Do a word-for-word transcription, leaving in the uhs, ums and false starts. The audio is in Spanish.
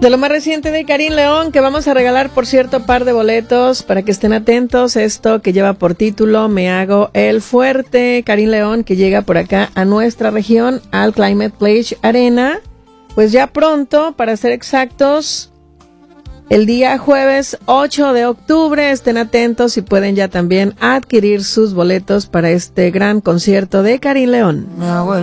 De lo más reciente de Karim León, que vamos a regalar, por cierto, par de boletos para que estén atentos. Esto que lleva por título Me Hago el Fuerte. Karim León, que llega por acá a nuestra región, al Climate Pledge Arena. Pues ya pronto, para ser exactos, el día jueves ocho de octubre. Estén atentos y pueden ya también adquirir sus boletos para este gran concierto de Karim León.